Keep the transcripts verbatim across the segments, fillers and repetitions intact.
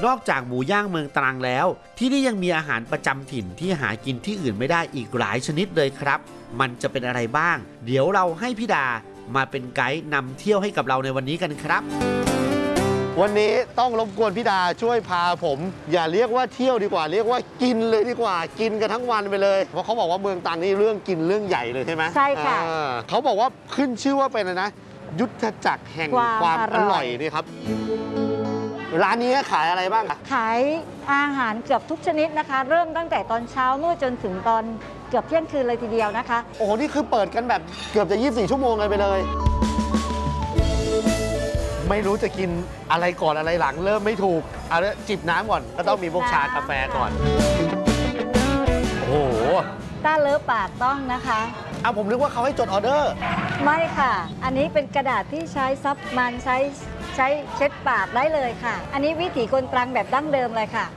นอกจากหมูย่างเมืองตรังแล้วที่นี่ยังมีอาหารประจำถิ่นที่หากินที่อื่นไม่ได้อีกหลายชนิดเลยครับมันจะเป็นอะไรบ้างเดี๋ยวเราให้พี่ดามาเป็นไกด์นำเที่ยวให้กับเราในวันนี้กันครับวันนี้ต้องรบกวนพี่ดาช่วยพาผมอย่าเรียกว่าเที่ยวดีกว่าเรียกว่ากินเลยดีกว่ากินกันทั้งวันไปเลยเพราะเขาบอกว่าเมืองตรังนี่เรื่องกินเรื่องใหญ่เลยใช่ไหมใช่ค่ะเขาบอกว่าขึ้นชื่อว่าเป็นอะไรนะยุทธจักรแห่งความอร่อยนี่ครับร้านนี้ขายอะไรบ้างขายอาหารเกือบทุกชนิดนะคะเริ่มตั้งแต่ตอนเช้ามืดจนถึงตอนเกือบเที่ยงคืนเลยทีเดียวนะคะโอ้โหนี่คือเปิดกันแบบเกือบจะยี่สิบสี่ชั่วโมงเลยไปเลยไม่รู้จะกินอะไรก่อนอะไรหลังเริ่มไม่ถูกเอาละจิบน้ำก่อนก็ต้องมีพวกชากาแฟก่อนโอ้โหถ้าเลอะปากต้องนะคะเอาผมนึกว่าเขาให้จดออเดอร์ไม่ค่ะอันนี้เป็นกระดาษที่ใช้ซับมันใช้ใช้เช็ดปากได้เลยค่ะอันนี้วิถีคนตรังแบบดั้งเดิมเลยค่ะ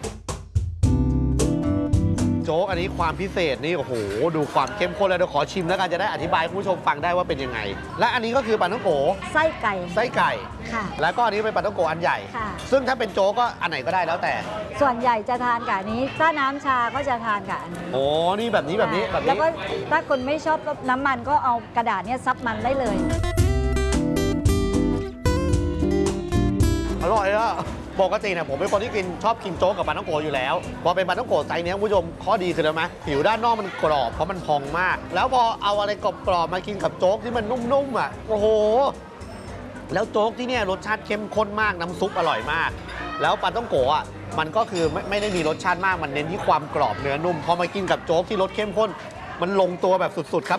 โจ๊กอันนี้ความพิเศษนี่โอ้โหดูความเข้มข้นแล้วเดี๋ยวขอชิมแล้วกันจะได้อธิบายคุณผู้ชมฟังได้ว่าเป็นยังไงและอันนี้ก็คือปลาท่องโกไส้ไก่ไส้ไก่ค่ะแล้วก็อันนี้เป็นปลาท่องโกอันใหญ่ค่ะซึ่งถ้าเป็นโจ๊กก็อันไหนก็ได้แล้วแต่ส่วนใหญ่จะทานกับอันนี้ถ้าน้ำชาก็จะทานกับอันนี้โอ้นี่แบบนี้แบบนี้แบบนี้แล้วก็ถ้าคนไม่ชอบน้ำมันก็เอากระดาษนี้ซับมันได้เลยอร่อยอะปกติเนี่ยผมเป็นคนที่กินชอบกินโจ๊กกับปลาท่องโกอยู่แล้วพอเป็นปลาท่องโกไซส์นี้คุณผู้ชมข้อดีคืออะไรไหมผิวด้านนอกมันกรอบเพราะมันพองมากแล้วพอเอาอะไรกรอบๆมากินกับโจ๊กที่มันนุ่มๆอ่ะโอ้โหแล้วโจ๊กที่เนี่ยรสชาติเข้มข้นมากน้ำซุปอร่อยมากแล้วปลาท่องโกอ่ะมันก็คือไม่ไม่ได้มีรสชาติมากมันเน้นที่ความกรอบเนื้อนุ่มพอมากินกับโจ๊กที่รสเข้มข้นมันลงตัวแบบสุดๆครับ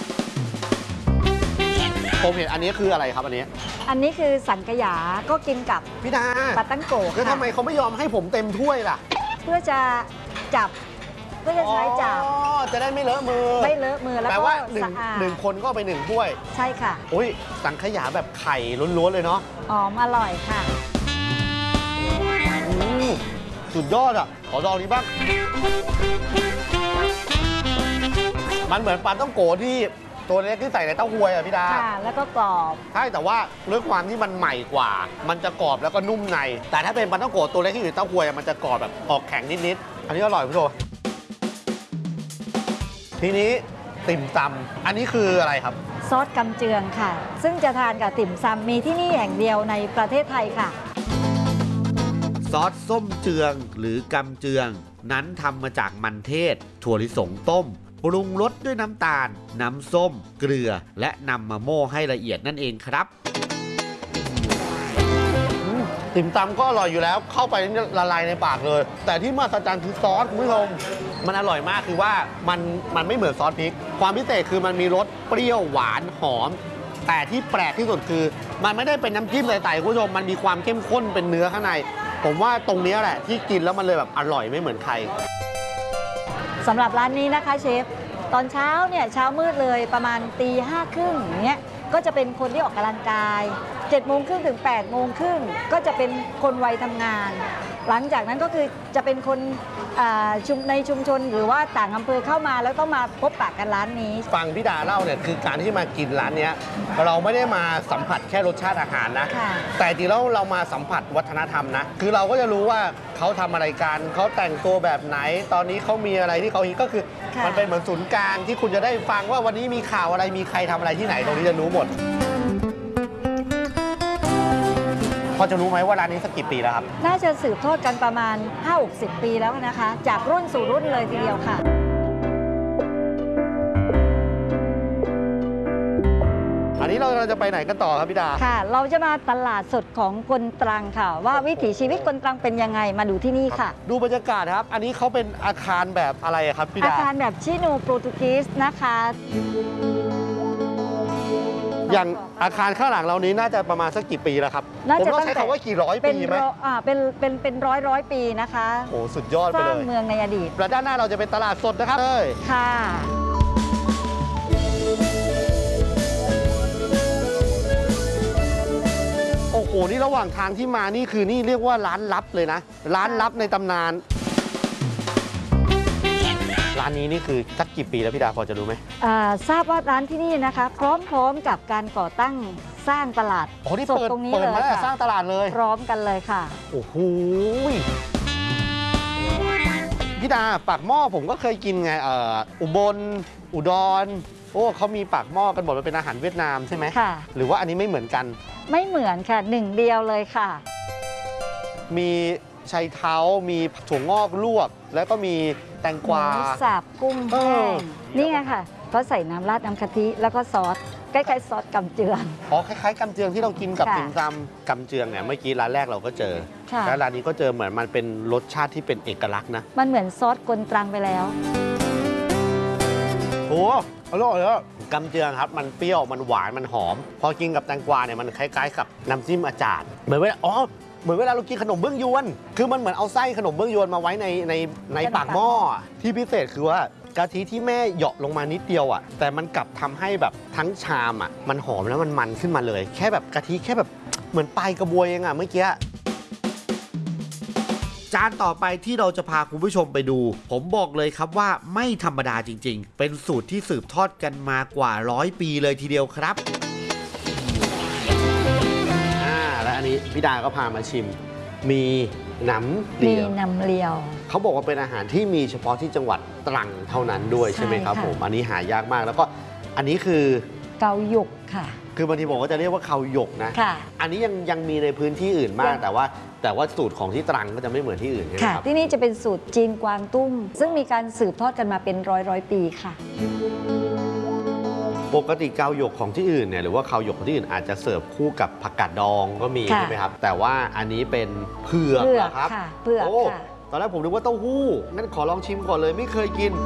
ผมเห็นอันนี้คืออะไรครับอันนี้อันนี้คือสังขยาก็กินกับพี่ดาปลาตั้งโกะแล้วทำไมเขาไม่ยอมให้ผมเต็มถ้วยล่ะเพื่อจะจับเพื่อจะใช้จับจะได้ไม่เลอะมือไม่เลอะมือแล้วก็แปลว่าหนึ่งหนึ่งคนก็ไปหนึ่งถ้วยใช่ค่ะอุ้ยสังขยาแบบไข่ล้วนๆเลยเนาะหอมอร่อยค่ะสุดยอดอ่ะขอลองนี้บ้างมันเหมือนปลาต้องโกที่ตัวเล็กที่ใส่ในเต้าหวยอ่ะพี่ดาค่ะแล้วก็กรอบใช่แต่ว่าเรื่องความที่มันใหม่กว่ามันจะกรอบแล้วก็นุ่มในแต่ถ้าเป็นปลาต้องโกตัวเล็กที่อยู่ในเต้าหวยมันจะกรอบแบบออกแข็งนิดๆอันนี้อร่อยพี่โจทีนี้ติ่มซำอันนี้คืออะไรครับซอสกำเจืองค่ะซึ่งจะทานกับติ่มซำมีที่นี่แห่งเดียวในประเทศไทยค่ะซอสส้มเจืองหรือกำเจืองนั้นทำมาจากมันเทศถั่วลิสงต้มปรุงรสด้วยน้ำตาลน้ำส้มเกลือและนำมาโม่ให้ละเอียดนั่นเองครับติ่มซำก็อร่อยอยู่แล้วเข้าไปละลายในปากเลยแต่ที่มหัศจรรย์คือซอสคุณผู้ชมมันอร่อยมากคือว่ามันมันไม่เหมือนซอสพริกความพิเศษคือมันมีรสเปรี้ยวหวานหอมแต่ที่แปลกที่สุดคือมันไม่ได้เป็นน้ำจิ้มใสๆคุณผู้ชมมันมีความเข้มข้นเป็นเนื้อข้างในผมว่าตรงนี้แหละที่กินแล้วมันเลยแบบอร่อยไม่เหมือนใครสำหรับร้านนี้นะคะเชฟตอนเช้าเนี่ยเช้ามืดเลยประมาณตีห้าครึ่งอย่างเงี้ยก็จะเป็นคนที่ออกกำลังกายเจ็ดโมงครึ่งถึงแปดโมงครึ่งก็จะเป็นคนวัยทำงานหลังจากนั้นก็คือจะเป็นคนในชุมชนหรือว่าต่างอำเภอเข้ามาแล้วต้องมาพบปะกันร้านนี้ฟังพี่ดาเล่าเนี่ยคือการที่มากินร้านนี้เราไม่ได้มาสัมผัสแค่รสชาติอาหารนะแต่จริงแล้วเรามาสัมผัสวัฒนธรรมนะคือเราก็จะรู้ว่าเขาทำอะไรกันเขาแต่งตัวแบบไหนตอนนี้เขามีอะไรที่เขาฮิตก็คือมันเป็นเหมือนศูนย์กลางที่คุณจะได้ฟังว่าวันนี้มีข่าวอะไรมีใครทำอะไรที่ไหนตรงนี้จะรู้หมดพอจะรู้ไหมว่าร้านนี้สักกี่ปีแล้วครับน่าจะสืบทอดกันประมาณ ห้าหกสิบ ปีแล้วนะคะจากรุ่นสู่รุ่นเลยทีเดียวค่ะอันนี้เราจะไปไหนกันต่อครับพี่ดาค่ะเราจะมาตลาดสดของคนตรังค่ะว่าวิถีชีวิตคนตรังเป็นยังไงมาดูที่นี่ค่ะดูบรรยากาศครับอันนี้เขาเป็นอาคารแบบอะไรครับพี่ดาอาคารแบบชิโนโปรตุเกสนะคะอย่างอาคารข้างหลังเรานี้น่าจะประมาณสักกี่ปีแล้วครับผมต้องใช้คำว่ากี่ร้อยปีไหมอ่าเป็นเป็นเป็นร้อยร้อยปีนะคะโอ้สุดยอดไปเลยสร้างเมืองในอดีตและด้านหน้าเราจะเป็นตลาดสดนะครับเลยค่ะโอ้โหนี่ระหว่างทางที่มานี่คือนี่เรียกว่าร้านลับเลยนะร้านลับในตำนานร้านร้านนี้นี่คือสักกี่ปีแล้วพี่ดาพอจะรู้ไหมอ่าทราบว่าร้านที่นี่นะคะ พร้อมๆกับการก่อตั้งสร้างตลาดโอ้นี่สดเปิดตรงนี้เปิดเลยมาแล้วค่ะสร้างตลาดเลยพร้อมกันเลยค่ะโอ้โหพี่ดาปากหม้อผมก็เคยกินไงเอ่ออุบลอุดรโอ้เขามีปากหม้อกันหมดมันเป็นอาหารเวียดนามใช่ไหมค่ะหรือว่าอันนี้ไม่เหมือนกันไม่เหมือนค่ะหนึ่งเดียวเลยค่ะมีชัยเท้ามีถั่วงอกลวก แล้วก็มีแตงหกวามูสับกุ้งเอแห้องนี่ไงค่ะเขาใส่น้ำราดน้ำกะทิแล้วก็ซอสคล้ายๆซอสกำเจืองอ๋อคล้ายๆกำเจืองที่เรากินกับค่ะติ่มซำกำเจืองเนี่ยเมื่อกี้ร้านแรกเราก็เจอค่ะแล้วร้านนี้ก็เจอเหมือนมันเป็นรสชาติที่เป็นเอกลักษณ์นะมันเหมือนซอสกลตรังไปแล้วโอ้อร่อยเลยกำเจืองครับมันเปรี้ยวมันหวานมันหอม พอกินกับแตงกวาเนี่ยมันคล้ายๆกับน้ำจิ้มอาจารย์เหมือนเวลาอ๋อเหมือนเวลาเรากินขนมเบื้องยวน คือมันเหมือนเอาไส้ขนมเบื้องยวนมาไว้ในในในปากหม้อที่พิเศษคือว่ากะทิที่แม่เหยาะลงมานิดเดียวอ่ะแต่มันกลับทำให้แบบทั้งชามอ่ะมันหอมแล้วมันมันขึ้นมาเลย แค่แบบกะทิแค่แบบเหมือนปลายกระบวยเองอ่ะเมื่อกี้จานต่อไปที่เราจะพาคุณผู้ชมไปดู ผมบอกเลยครับว่าไม่ธรรมดาจริงๆ เป็นสูตรที่สืบทอดกันมากว่าร้อยปีเลยทีเดียวครับอ่าและอันนี้พี่ดาก็พามาชิม มีหนำมีเดียวน้ำเลียวเขาบอกว่าเป็นอาหารที่มีเฉพาะที่จังหวัดตรังเท่านั้นด้วยใช่ใช่ไหมครับค่ะผมอันนี้หายากมากแล้วก็อันนี้คือเกาหยกค่ะคือบางทีผมก็จะเรียกว่าเขาหยกนะค่ะอันนี้ยังยังมีในพื้นที่อื่นบ้างยังแต่ว่าแต่ว่าสูตรของที่ตรังก็จะไม่เหมือนที่อื่นใช่ไหมค่ะครับที่นี่จะเป็นสูตรจีนกวางตุ้ง ซึ่งมีการสืบทอดกันมาเป็นร้อยร้อยปีค่ะปกติเกาหยกของที่อื่นเนี่ยหรือว่าเขาหยกของที่อื่นอาจจะเสิร์ฟคู่กับผักกาดดองก็มีค่ะใช่ไหมครับแต่ว่าอันนี้เป็นเผือกเผืเหอรกอครับค่ะเผือกโอ้ค่ะตอนแรกผมนึกว่าเต้าหู้งั้นขอลองชิมก่อนเลยไม่เคยกิน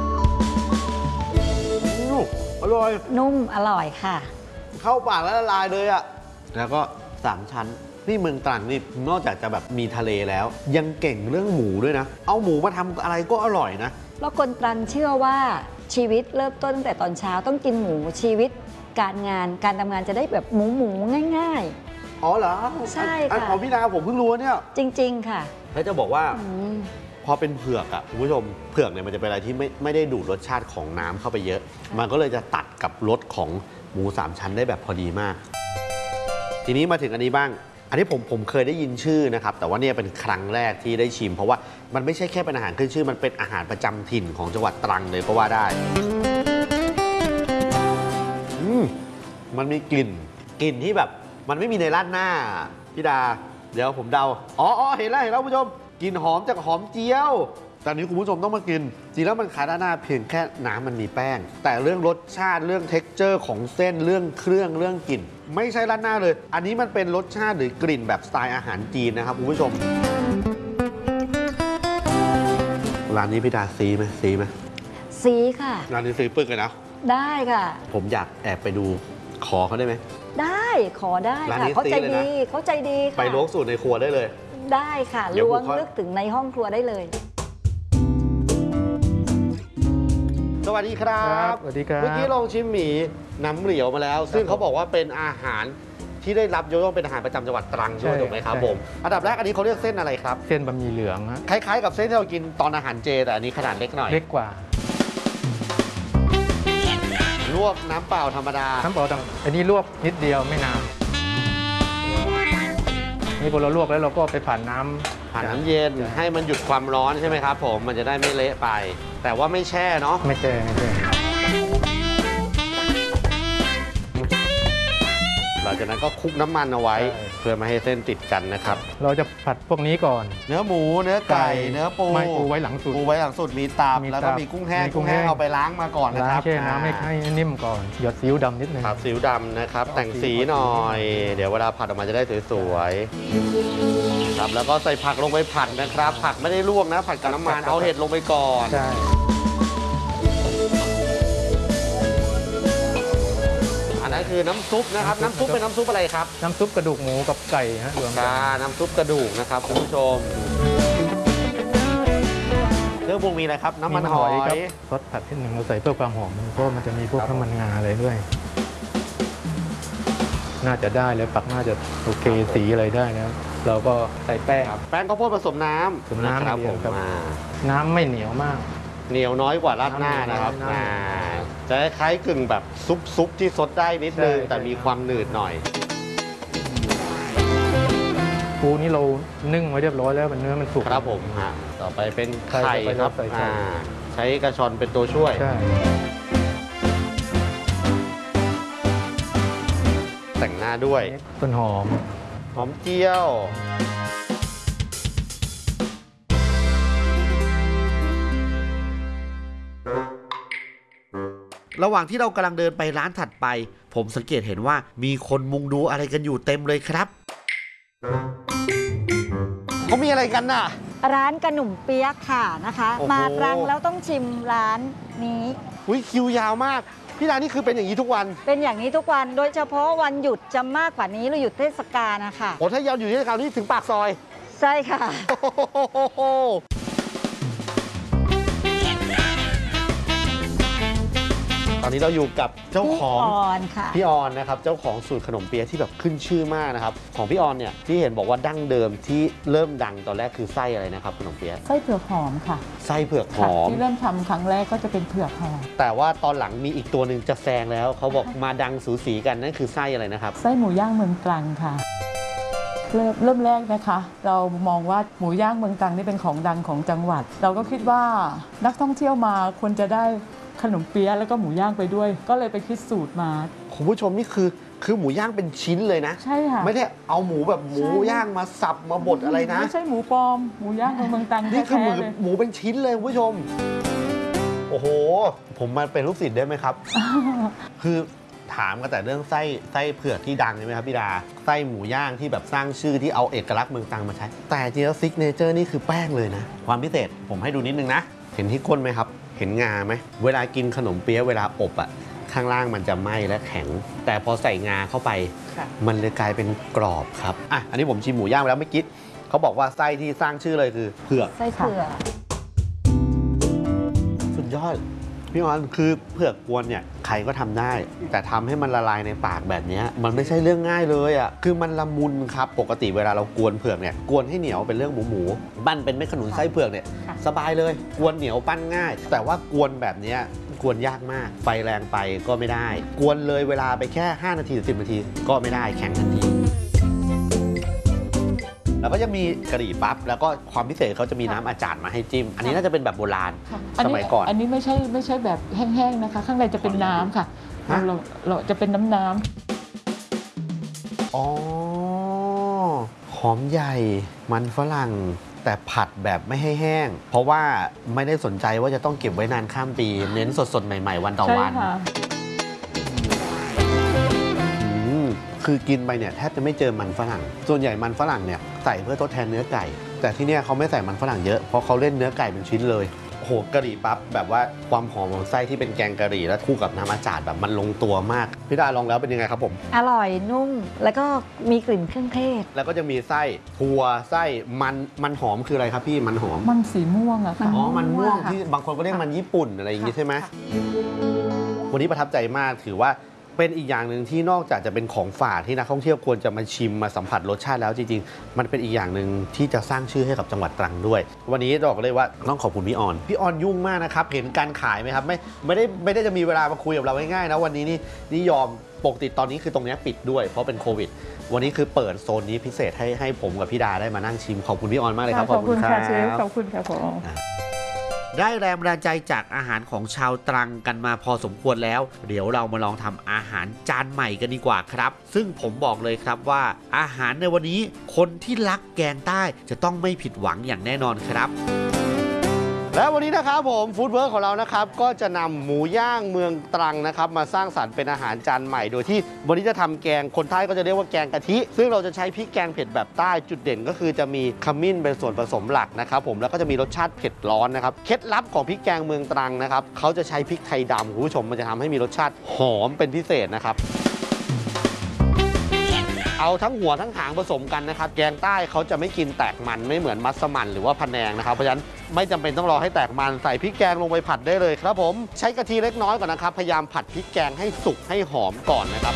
อื้ออร่อยนุ่มอร่อยค่ะเข้าปากแล้วละลายเลยอะแล้วก็สามชั้นนี่เมืองตรังนี่นอกจากจะแบบมีทะเลแล้ว ยังเก่งเรื่องหมูด้วยนะ เอาหมูมาทำอะไรก็อร่อยนะแล้วคนตรังเชื่อว่าชีวิตเริ่มต้นตั้งแต่ตอนเช้าต้องกินหมูชีวิต การงานการทำงานจะได้แบบหมูหมูง่ายอ๋อเหรอใช่อันค่ะของพี่ดาผมเพิ่งรู้เนี่ยๆ จริง ๆ ค่ะแล้วจะบอกว่าอืมพอเป็นเผือกอะคุณผู้ชมเผือกเนี่ยมันจะเป็นอะไรที่ไม่ไม่ได้ดูดรสชาติของน้ำเข้าไปเยอะ มันก็เลยจะตัดกับรสของหมูสามชั้นได้แบบพอดีมาก ทีนี้มาถึงอันนี้บ้าง อันนี้ผมผมเคยได้ยินชื่อนะครับ แต่ว่าเนี่ยเป็นครั้งแรกที่ได้ชิม เพราะว่ามันไม่ใช่แค่เป็นอาหารขึ้นชื่อ มันเป็นอาหารประจำถิ่นของจังหวัดตรังเลยก็ว่าได้อืมมันมีกลิ่นกลิ่นที่แบบมันไม่มีในราดหน้าพี่ดา เดี๋ยวผมเดาอ๋ออ๋อเห็นแล้วเห็นแล้วคุณผู้ชมกลิ่นหอมจากหอมเจียวแต่อันนี้คุณผู้ชมต้องมากินจริงแล้วมันขายด้านหน้าเพียงแค่น้ำมันมีแป้ง แต่เรื่องรสชาติเรื่อง เท็กเจอร์ ของเส้นเรื่องเครื่องเรื่องกลิ่น ไม่ใช่ราดหน้าเลย อันนี้มันเป็นรสชาติหรือกลิ่นแบบสไตล์อาหารจีนนะครับคุณผู้ชมร้านนี้พี่ดาซีไหมซีไหมสีค่ะร้านนี้ซีปึกเลยนะได้ค่ะผมอยากแอบไปดูขอเขาได้ไหมได้ขอได้ร้านค่ะนี้เขาใจซีเลยนะดีเขาใจดีค่ะไปล้วงสูตรในครัวได้เลยได้ค่ะเดี๋ยวล้วงผมขอลึกถึงในห้องครัวได้เลยสวัสดีครัครับ บสวัสดีครับเมื่อกี้ลองชิมหมี่น้ำเหลียวมาแล้ว ซึ่งเขาบอกว่าเป็นอาหารที่ได้รับยกย่องเป็นอาหารประจำจังหวัดตรังด้วยใช่ถูกไหมครับใช่ผมอันดับแรกอันนี้เขาเรียกเส้นอะไรครับเส้นบะหมี่เหลืองฮะคล้ายๆกับเส้นที่เรากินตอนอาหารเจแต่อันนี้ขนาดเล็กหน่อยเล็กกว่าลวกน้ำเปล่าธรรมดาน้ำเปล่าดำอันนี้ลวกนิดเดียวไม่นานนี่พอเราลวกแล้วเราก็ไปผ่านน้ำผ่านน้ำเย็นให้มันหยุดความร้อนใช่ไหมครับผมมันจะได้ไม่เละไป แต่ว่าไม่แช่เนาะไม่แช่ไม่แช่หลังจากนั้นก็คลุกน้ำมันเอาไว้ เพื่อไม่ให้เส้นติดกันนะครับเราจะผัดพวกนี้ก่อนเนื้อหมูเนื้อไก่เนื้อปูไม่ปูไว้หลังสุดปูไว้หลังสุดมีตับมีแล้วก็ตับมีกุ้งแห้งมีกุ้กุ้งงแห้งแห้งเอาไปล้างมาก่อนนะล้าคงรับแช่น้ำให้ให้นิ่มก่อนหยดซีอิ๊วดำนิดนึงครับซีอิ๊วดำนะครับ แต่งสีหน่อย เดี๋ยวเวลาผัดออกมาจะได้สวยๆครับแล้วก็ใส่ผักลงไปผัดนะครับ ผักไม่ได้ลวกนะ ผัดกับน้ำมันเอาเห็ดลงไปก่อนใช่อันนั้นคือน้ำซุปนะครับ น้ำซุปเป็นน้ำซุปอะไรครับน้ำซุปกระดูกหมูกับไก่ฮะรวมกักาน น้ำซุปกระดูกนะครับคุณผู้ชมเครื่องปรุงมีอะไรครับ น้ำมันหอยกับซอสผัดนิดหนึ่งเราใส่เพื่อความหอมเพราะมันจะมีพวกน้ำมันงาอะไรด้วย น่าจะได้เลยปักน่าจะโอเคสีอะไรได้แล้วเราก็ใส่แป้งแป้งข้าวโพดผสมน้ำผสมน้ำนะครับอย่างเดีผยวมครับมาน้ำไม่เหนียวมากเหนียวน้อยกว่าราดหน้านะครับอ่าจะคล้ายๆกึ่งแบบซุปซุปที่ซดได้นิดนึงแต่มีความหนืดหน่อยปูนี่เรานึ่งไว้เรียบร้อยแล้วมันเนื้อมันสุกครับผมฮะต่อไปเป็นไข่ไข่ไปคครัรับบใส่ไข่อ่าใช้กระชอนเป็นตัวช่วยใช่แต่งหน้าด้วยต้นหอมหอมเจียวระหว่างที่เรากำลังเดินไปร้านถัดไป ผมสังเกตเห็นว่ามีคนมุงดูอะไรกันอยู่เต็มเลยครับเขามีอะไรกันน่ะร้านกระหนุ่มเปี๊ยกค่ะนะคะโอ้โหมาตรังแล้วต้องชิมร้านนี้อุ้ยคิวยาวมาก พี่ดานี่คือเป็นอย่างนี้ทุกวันเป็นอย่างนี้ทุกวันโดยเฉพาะวันหยุดจะมากกว่านี้เราหยุดเทศกาลนะคะโอ้ถ้ายาวอยู่ที่คราวนี้ถึงปากซอยใช่ค่ะตอนนี้เราอยู่กับเจ้าของพี่ออนค่ะพี่ออนนะครับเจ้าของสูตรขนมเปี๊ยะที่แบบขึ้นชื่อมากนะครับของพี่ออนเนี่ยที่เห็นบอกว่าดั้งเดิมที่เริ่มดังตอนแรกคือไส้อะไรนะครับขนมเปี๊ยะไส้เผือกหอมค่ะไส้เผือกหค่ะอมที่เริ่มทำครั้งแรกก็จะเป็นเผือกหอมแต่ว่าตอนหลังมีอีกตัวหนึ่งจะแซงแล้วเขาบอกมาดังสูสีกันนั่นคือไส้อะไรนะครับไส้หมูย่างเมืองตรังค่ะ เริ่มเริ่มแรกนะคะ เรามองว่าหมูย่างเมืองตรังนี่เป็นของดังของจังหวัด เราก็คิดว่านักท่องเที่ยวมาควรจะได้ขนมเปี๊ยะแล้วก็หมูย่างไปด้วย ก็เลยไปคิดสูตรมาคุณผู้ชมนี่คือคือหมูย่างเป็นชิ้นเลยนะใช่ค่ะไม่ได้เอาหมูแบบหมูย่างมาสับมาบดอะไรนะไม่ใช่หมูปลอมหมูย่างของเมืองตรังนี่คือหมูแท้ๆเลยหมูเป็นชิ้นเลยคุณผู้ชม โอ้โห ผมมาเป็นลูกศิษย์ได้ไหมครับ คือถามกันแต่เรื่องไส้ไส้เผือกที่ดังใช่ไหมครับพี่ดาไส้หมูย่างที่แบบสร้างชื่อที่เอาเอกลักษณ์เมืองตรังมาใช้ แต่จริงแล้วซิกเนเจอร์นี่คือแป้งเลยนะ ความพิเศษผมให้ดูนิดนึงนะ เห็นที่ก้นไหมครับ เห็นงาไหมเวลากินขนมเปี๊ยะเวลาอบอะข้างล่างมันจะไหม้และแข็ง แต่พอใส่งาเข้าไปค่ะมันเลยกลายเป็นกรอบครับอ่ะอันนี้ผมชิมหมูย่างไปแล้วเมื่อกี้เขาบอกว่าไส้ที่สร้างชื่อเลยคือเผือกไส้เผือกสุดยอดพี่ออนคือเผือกกวนเนี่ยใครก็ทำได้ แต่ทำให้มันละลายในปากแบบนี้มันไม่ใช่เรื่องง่ายเลยอ่ะคือมันละมุนครับปกติเวลาเรากวนเผือกเนี่ยกวนให้เหนียวเป็นเรื่องหมูหมูปั้นเป็นเม็ดขนุนไส้เผือกเนี่ยค่ะสบายเลยกวนเหนียวปั้นง่าย แต่ว่ากวนแบบนี้กวนยากมากไฟแรงไปก็ไม่ได้ กวนเลยเวลาไปแค่ห้านาทีหรือสิบนาทีก็ไม่ได้แข็งทันทีแล้วก็จะมีกะหรี่ปั๊บแล้วก็ความพิเศษเขาจะมีน้ำอาจารย์มาให้จิ้ม อันนี้น่าจะเป็นแบบโบราณค่ะสมัยก่อนอันนี้ไม่ใช่ไม่ใช่แบบแห้งๆนะคะ ข้างในจะเป็นน้ำค่ะฮะเราเราจะเป็นน้ำน้ำอ๋อหอมใหญ่มันฝรั่งแต่ผัดแบบไม่ให้แห้ง เพราะว่าไม่ได้สนใจว่าจะต้องเก็บไว้นานข้ามปี เน้นสดๆ ใหม่ๆ วันต่อใช่วันค่ะอืมคือกินไปเนี่ยแทบจะไม่เจอมันฝรั่ง ส่วนใหญ่มันฝรั่งเนี่ยใส่เพื่อทดแทนเนื้อไก่ แต่ที่เนี่ยเขาไม่ใส่มันฝรั่งเยอะเพราะเขาเล่นเนื้อไก่เป็นชิ้นเลยโอ้โหกะหรี่ปั๊บแบบว่าความหอมของไส้ที่เป็นแกงกะหรี่แล้วคู่กับน้ำอาจารย์แบบมันลงตัวมากพี่ดาลองแล้วเป็นยังไงครับผมอร่อยนุ่มแล้วก็มีกลิ่นเครื่องเทศแล้วก็จะมีไส้ถั่วไส้มันมันหอมคืออะไรครับพี่มันหอมมันสีม่วงอะค่ะอ๋อมันม่วงค่ะที่บางคนก็เรียกมันญี่ปุ่นอะไรอย่างงี้ใช่ไหมค่ะวันนี้ประทับใจมากถือว่าเป็นอีกอย่างหนึ่งที่นอกจากจะเป็นของฝากที่นักท่องเที่ยวควรจะมาชิมมาสัมผัสรสชาติแล้วจริงๆมันเป็นอีกอย่างหนึ่งที่จะสร้างชื่อให้กับจังหวัดตรังด้วย วันนี้บอกเลยว่าต้องขอบคุณพี่ออนพี่ออนยุ่งมากนะครับเห็นการขายไหมครับไม่ไม่ได้ไม่ได้จะมีเวลามาคุยกับเราง่ายๆนะวันนี้นี่นี่ยอมปกติตอนนี้คือตรงนี้ปิดด้วยเพราะเป็นโควิด วันนี้คือเปิดโซนนี้พิเศษให้ให้ผมกับพี่ดาได้มานั่งชิมขอบคุณพี่ออนมากเลยครับขอบคุณค่ะเชฟรัขอบคุณค่ะผมได้แรงบันดาลใจจากอาหารของชาวตรังกันมาพอสมควรแล้ว เดี๋ยวเรามาลองทำอาหารจานใหม่กันดีกว่าครับ ซึ่งผมบอกเลยครับว่าอาหารในวันนี้คนที่รักแกงใต้จะต้องไม่ผิดหวังอย่างแน่นอนครับและวันนี้นะครับผมฟู้ดเวิร์กของเรานะครับก็จะนำหมูย่างเมืองตรังนะครับมาสร้างสรรค์เป็นอาหารจานใหม่โดยที่วันนี้จะทำแกงคนใต้ก็จะเรียกว่าแกงกะทิซึ่งเราจะใช้พริกแกงเผ็ดแบบใต้จุดเด่นก็คือจะมีขมิ้นเป็นส่วนผสมหลักนะครับผมแล้วก็จะมีรสชาติเผ็ดร้อนนะครับเคล็ดลับของพริกแกงเมืองตรังนะครับเขาจะใช้พริกไทยดำคุณผู้ชมมันจะทำให้มีรสชาติหอมเป็นพิเศษนะครับเอาทั้งหัวทั้งหางผสมกันนะครับแกงใต้เขาจะไม่กินแตกมันไม่เหมือนมัสมั่นหรือว่าพะแนงนะครับเพราะฉะนั้นไม่จำเป็นต้องรอให้แตกมันใส่พริกแกงลงไปผัดได้เลยครับผมใช้กะทิเล็กน้อยก่อนนะครับพยายามผัดพริกแกงให้สุกให้หอมก่อนนะครับ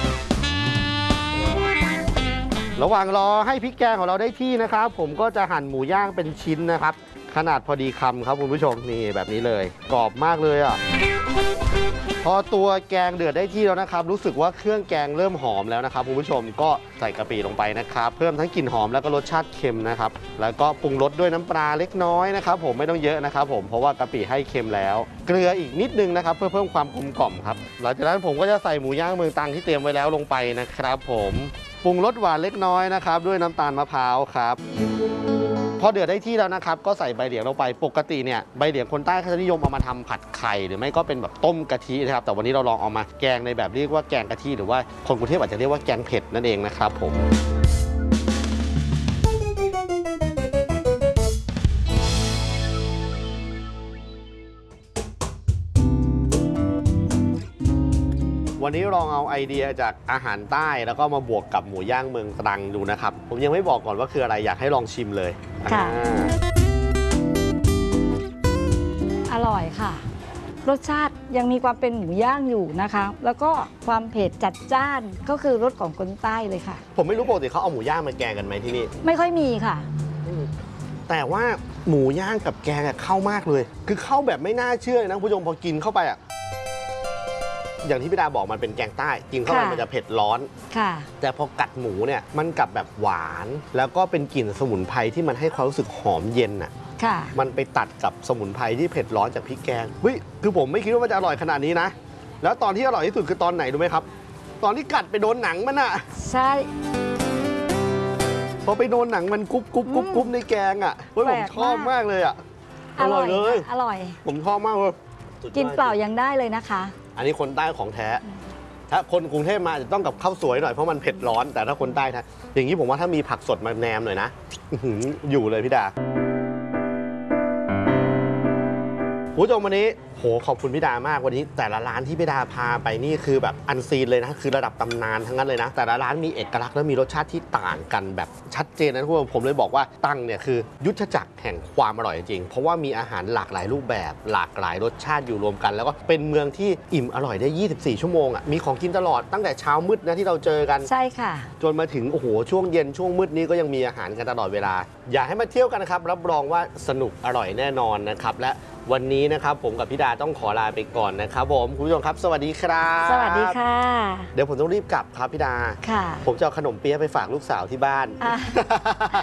ระหว่างรอให้พริกแกงของเราได้ที่นะครับผมก็จะหั่นหมูย่างเป็นชิ้นนะครับขนาดพอดีคำครับคุณผู้ชมนี่แบบนี้เลยกรอบมากเลยอ่ะพอตัวแกงเดือดได้ที่แล้วนะครับรู้สึกว่าเครื่องแกงเริ่มหอมแล้วนะครับคุณผู้ชมก็ใส่กะปิลงไปนะครับเพิ่มทั้งกลิ่นหอมแล้วก็รสชาติเค็มนะครับแล้วก็ปรุงรสด้วยน้ำปลาเล็กน้อยนะครับผมไม่ต้องเยอะนะครับผมเพราะว่ากะปิให้เค็มแล้วเกลืออีกนิดนึงนะครับเพื่อเพิ่มความกลมกล่อมครับหลังจากนั้นผมก็จะใส่หมูย่างเมืองตรังที่เตรียมไว้แล้วลงไปนะครับผมปรุงรสหวานเล็กน้อยนะครับด้วยน้ำตาลมะพร้าวครับพอเดือดได้ที่แล้วนะครับก็ใส่ใบเหลียงลงไปปกติเนี่ยใบเหลียงคนใต้เขาจะนิยมเอามาทำผัดไข่หรือไม่ก็เป็นแบบต้มกะทินะครับแต่วันนี้เราลองเอามาแกงในแบบเรียกว่าแกงกะทิหรือว่าคนกรุงเทพอาจจะเรียกว่าแกงเผ็ดนั่นเองนะครับผมวันนี้ลองเอาไอเดียจากอาหารใต้แล้วก็มาบวกกับหมูย่างเมืองตรังดูนะครับผมยังไม่บอกก่อนว่าคืออะไรอยากให้ลองชิมเลยค่ะอ่าอร่อยค่ะ รสชาติยังมีความเป็นหมูย่างอยู่นะคะ แล้วก็ความเผ็ดจัดจ้านก็คือรสของคนใต้เลยค่ะผมไม่รู้ปกติเขาเอาหมูย่างมาแกงกันไหมที่นี่ไม่ค่อยมีค่ะแต่ว่าหมูย่างกับแกงอะเข้ามากเลย คือเข้าแบบไม่น่าเชื่อเลยนะคุณผู้ชมพอกินเข้าไปอะอย่างที่พี่ดาบอกมันเป็นแกงใต้กินเข้าไปค่ะมันจะเผ็ดร้อนค่ะแต่พอกัดหมูเนี่ยมันกลับแบบหวาน แล้วก็เป็นกลิ่นสมุนไพรที่มันให้ความรู้สึกหอมเย็นอะค่ะมันไปตัดกับสมุนไพรที่เผ็ดร้อนจากพริกแกงเฮ้ยคือผมไม่คิดว่ามันจะอร่อยขนาดนี้นะแล้วตอนที่อร่อยที่สุดคือตอนไหนรู้ไหมครับ ตอนที่กัดไปโดนหนังมันอะใช่พอไปโดนหนังมันกรุบกรุบกรุบกรุบในแกงอ่ะเฮ้ยผมชอบมากเลยอ่ะอร่อยเลยอร่อยผมชอบมากเลยสุดยอดกินเปล่ายังได้เลยนะคะอันนี้คนใต้ของแท้ ถ้าคนกรุงเทพมาจะต้องกับข้าวสวยหน่อยเพราะมันเผ็ดร้อนแต่ถ้าคนใต้แท้อย่างนี้ผมว่าถ้ามีผักสดมาแนมหน่อยนะอื้อหืออยู่เลยพี่ดาผู้ชมวันนี้โหขอบคุณพี่ดามากวันนี้แต่ละร้านที่พี่ดาพาไปนี่คือแบบอันซีนเลยนะคือระดับตำนานทั้งนั้นเลยนะแต่ละร้านมีเอกลักษณ์และมีรสชาติที่ต่างกันแบบชัดเจนนะทุกคนผมเลยบอกว่าตรังเนี่ยคือยุทธจักรแห่งความอร่อยจริงเพราะว่ามีอาหารหลากหลายรูปแบบหลากหลายรสชาติอยู่รวมกัน แล้วก็เป็นเมืองที่อิ่มอร่อยได้ยี่สิบสี่ชั่วโมงอ่ะมีของกินตลอดตั้งแต่เช้ามืดนะที่เราเจอกันใช่ค่ะจนมาถึงโอ้โหช่วงเย็นช่วงมืดนี้ก็ยังมีอาหารกันตลอดเวลา อยากให้มาเที่ยวกันนะครับรับรองว่าสนุกอร่อยแน่นอนนะครับและวันนี้นะครับผมกับพี่ดาต้องขอลาไปก่อนนะครับผมคุณผู้ชมครับสวัสดีครับสวัสดีค่ะเดี๋ยวผมต้องรีบกลับครับพี่ดาค่ะผมจะเอาขนมเปี๊ยะไปฝากลูกสาวที่บ้านอ่ะ